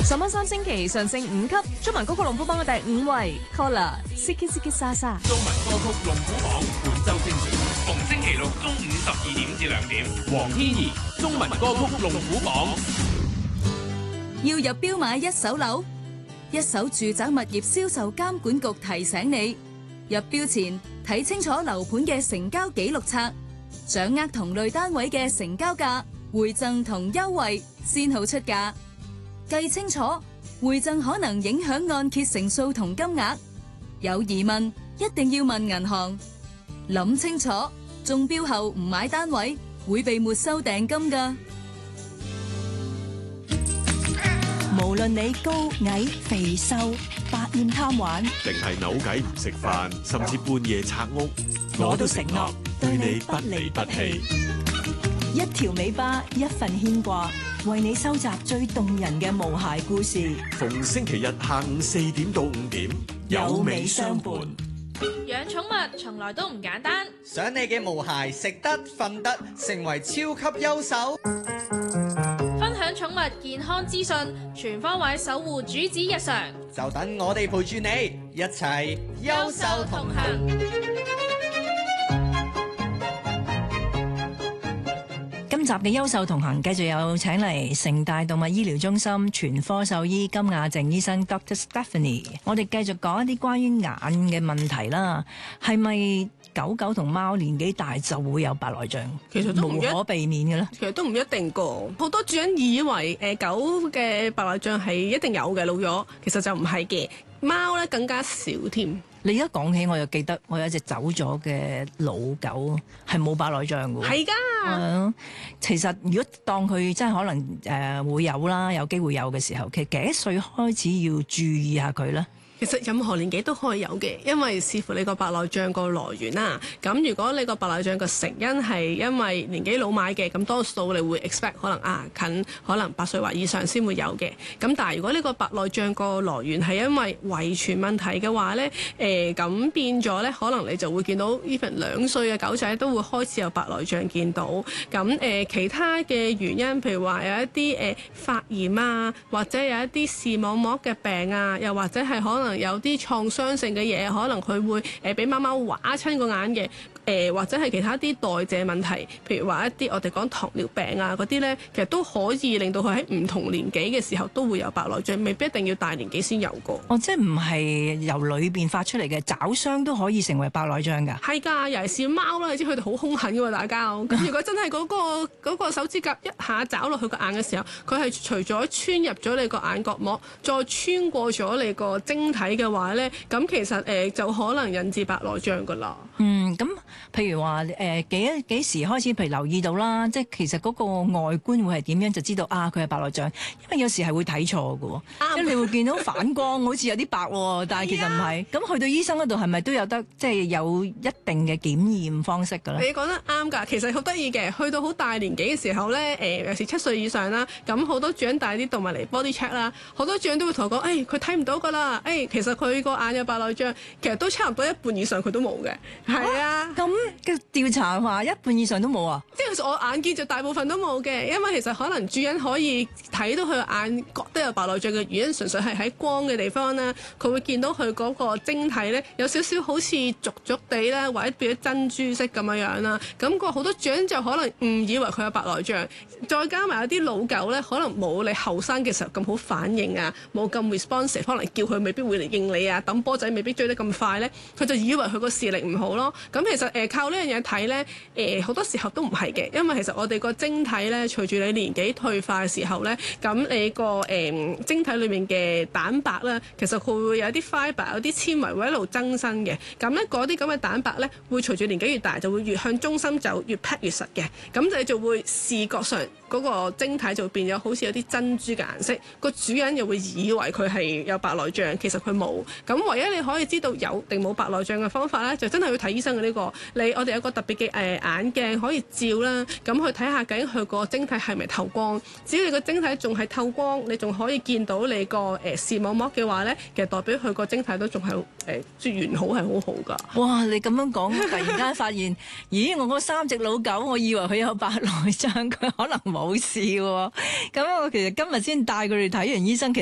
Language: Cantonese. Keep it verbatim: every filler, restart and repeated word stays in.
十蚊三星期上升五級，中文歌曲龍虎榜嘅第五位 Collar Siki Siki Sa Sa。 中文歌曲龍虎榜本周精選，逢星期六中午十二點至兩點。黃天怡中文歌曲龍虎榜。 要入標買一手樓，一手住宅物業銷售監管局提醒你，入標前睇清楚樓盤嘅成交記錄冊，掌握同類單位嘅成交價、回贈同優惠，先好出價。計清楚，回贈可能影響按揭成數同金額。有疑問一定要問銀行。諗清楚，中標後唔買單位會被沒收訂金㗎。 無論你高矮肥瘦，百厭貪玩， 定係扭計唔食飯，甚至半夜拆屋， 我都承諾對你不離不棄。一條尾巴，一份牽掛，為你收集最動人嘅無鞋故事。 逢星期日下午四點到五點，有美相伴。 養寵物從來都唔簡單， 想你嘅毛孩食得瞓得，成為超級優手。 分享寵物健康資訊，全方位守護主子日常， 就等我哋陪住你一齊優獸同行。 今集嘅優獸同行繼續有請嚟城大動物醫療中心全科獸醫金雅靜醫生 Doctor Stephanie， 我哋繼續講一啲關於眼嘅問題啦。係咪狗狗同貓年紀大就會有白內障？ 其實都唔無可避免嘅咧。 其實都唔一定個，好多主人以為誒、呃、狗嘅白內障係一定有嘅老咗，其實就唔係嘅。貓咧更加少添。 你而家講起，我又記得我有一隻走咗嘅老狗係冇白內障嘅。 係㗎、 嗯。其實如果當佢真係可能誒、呃、會有啦，有機會有嘅時候，其實幾多歲開始要注意下佢咧？ 其實任何年紀都可以有嘅，因為視乎你個白內障個來源啦。咁如果你個白內障個成因係因為年紀老買嘅，咁多數你會 expect 可能啊近可能八歲或以上先會有嘅。咁但係如果呢個白內障個來源係因為遺傳問題嘅話咧，誒咁變咗咧，可能你就會見到 even 兩歲嘅狗仔都會開始有白內障見到。咁誒、呃、其他嘅原因，譬如話有一啲誒、呃、發炎啊，或者有一啲視網膜嘅病啊，又或者係可能有啲創傷性嘅嘢，可能佢會誒俾貓貓劃親個眼嘅，誒、呃、或者係其他啲代謝問題，譬如話一啲我哋講糖尿病啊嗰啲咧，其實都可以令到佢喺唔同年紀嘅時候都會有白內障，未必一定要大年紀先有個。 哦，即係唔係由裏邊發出嚟嘅，爪傷都可以成為白內障㗎？ 係㗎，尤其是貓啦，你知佢哋好兇狠㗎喎，大家。咁如果真係嗰、嗰個嗰個手指甲一下爪落去個眼嘅時候，佢係除咗穿入咗你個眼角膜，再穿過咗你個晶體嘅話咧，咁其實誒、呃、就可能引致白內障噶啦。 嗯，咁譬如話誒、呃、幾幾時開始，譬如留意到啦，即係其實嗰個外觀會係點樣就知道啊佢係白內障，因為有時係會睇錯嘅，即係你會見到反光好似有啲白，但係其實唔係。咁去到醫生嗰度係咪都有得即係有一定嘅檢驗方式㗎咧？ 你講得啱㗎，其實好得意嘅，去到好大年紀嘅時候咧，誒、呃、尤其是七歲以上啦，咁好多主人帶啲動物嚟 body check 啦，好多主人都會同我講，誒佢睇唔到㗎啦，誒、哎、其實佢個眼有白內障，其實都差唔多一半以上佢都冇嘅。係啊， 咁嘅調查話一半以上都冇啊？ 即係我眼見就大部分都冇嘅，因為其實可能主人可以睇到佢眼覺得有白內障嘅原因，純粹係喺光嘅地方啦，佢會見到佢嗰個晶體咧有少少好似濁濁地啦，或者變咗珍珠色咁樣樣啦。咁個好多主人就可能誤以為佢有白內障，再加埋有啲老狗咧，可能冇你後生嘅時候咁好反應啊，冇咁 responsive， 可能叫佢未必會嚟應你啊，抌波仔未必追得咁快咧，佢就以為佢個視力唔好咯。咁其實誒、呃、靠呢樣嘢睇咧，誒、呃、好多時候都唔係嘅，因為其實我哋個晶體咧，隨住你年紀退化嘅時候咧，咁你個誒、呃、晶體裏面嘅蛋白咧，其實佢會有啲 fibre 有啲纖維會一路增生嘅。咁咧嗰啲咁嘅蛋白咧，會隨住年紀越大就會越向中心走，越 pack 越實嘅。咁你就會視覺上嗰個晶體就會變咗好似有啲珍珠嘅顏色，個主人又會以為佢係有白內障，其實佢冇。咁唯一你可以知道有定冇白內障嘅方法咧，就真係要睇醫生嘅呢、這個。你我哋有個特別嘅誒、呃、眼鏡可以照啦，咁去睇下究竟佢個晶體係咪透光。只要你個晶體仲係透光，你仲可以見到你個誒、呃、視網膜嘅話咧，其實代表佢個晶體都仲係誒即係完好係好好㗎。 哇！你咁樣講，突然間發現，咦？我嗰三隻老狗，我以為佢有白內障，佢可能冇事喎。咁我其實今日先帶佢哋睇完醫生。